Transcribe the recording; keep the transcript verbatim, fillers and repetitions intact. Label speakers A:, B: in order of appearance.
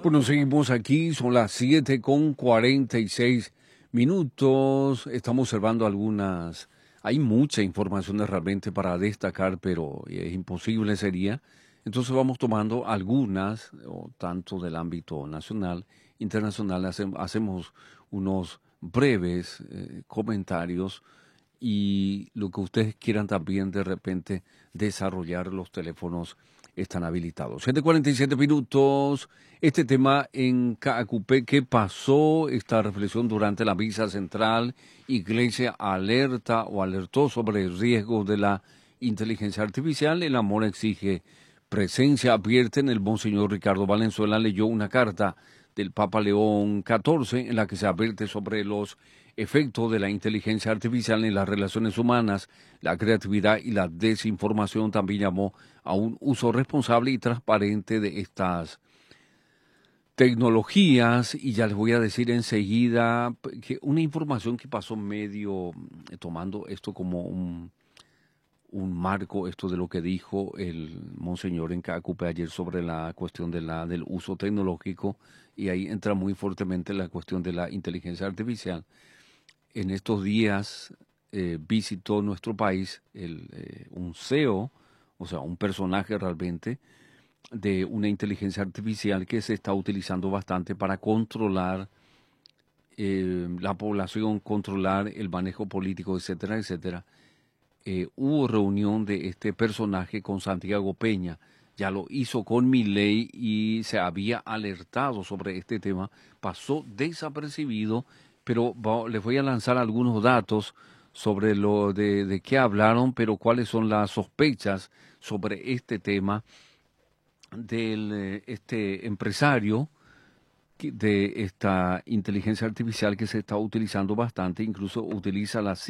A: Bueno, seguimos aquí, son las siete con cuarenta y seis minutos. Estamos observando algunas, hay mucha información realmente para destacar, pero es imposible sería. Entonces vamos tomando algunas, o tanto del ámbito nacional, internacional, hace- hacemos unos breves eh, comentarios y lo que ustedes quieran también de repente desarrollar. Los teléfonos están habilitados. siete cuarenta y siete minutos. Este tema en Caacupé, ¿qué pasó? Esta reflexión durante la misa central. Iglesia alerta o alertó sobre el riesgo de la inteligencia artificial. El amor exige presencia. Advierten, el Monseñor Ricardo Valenzuela leyó una carta del Papa León catorce en la que se advierte sobre los efectos de la inteligencia artificial en las relaciones humanas, la creatividad y la desinformación. También llamó a un uso responsable y transparente de estas tecnologías. Y ya les voy a decir enseguida que una información que pasó medio, eh, tomando esto como un, un marco, esto de lo que dijo el monseñor en Caacupé ayer sobre la cuestión de la, del uso tecnológico, y ahí entra muy fuertemente la cuestión de la inteligencia artificial. En estos días eh, visitó nuestro país el, eh, un C E O, o sea, un personaje realmente de una inteligencia artificial que se está utilizando bastante para controlar eh, la población, controlar el manejo político, etcétera, etcétera. Eh, hubo reunión de este personaje con Santiago Peña, ya lo hizo con Milei y se había alertado sobre este tema, pasó desapercibido, pero va- les voy a lanzar algunos datos sobre lo de, de qué hablaron, pero cuáles son las sospechas sobre este tema del eh, este empresario que- de esta inteligencia artificial que se está utilizando bastante, incluso utiliza la